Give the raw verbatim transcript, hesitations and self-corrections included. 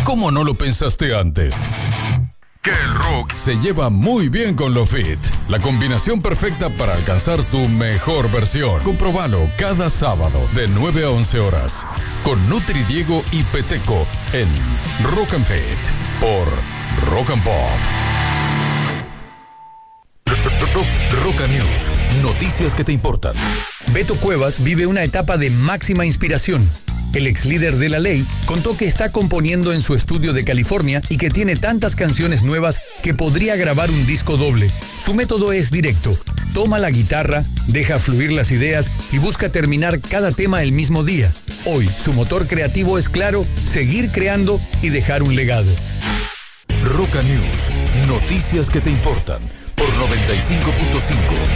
¿Cómo no lo pensaste antes? Que el rock se lleva muy bien con lo fit, la combinación perfecta para alcanzar tu mejor versión. Comprobalo cada sábado de nueve a once horas con Nutri Diego y Peteco en Rock and Fit por Rock and Pop. Roca News, noticias que te importan. Beto Cuevas vive una etapa de máxima inspiración. El ex líder de La Ley contó que está componiendo en su estudio de California y que tiene tantas canciones nuevas que podría grabar un disco doble. Su método es directo. Toma la guitarra, deja fluir las ideas y busca terminar cada tema el mismo día. Hoy, su motor creativo es claro, seguir creando y dejar un legado. Roca News, noticias que te importan por noventa y cinco punto cinco.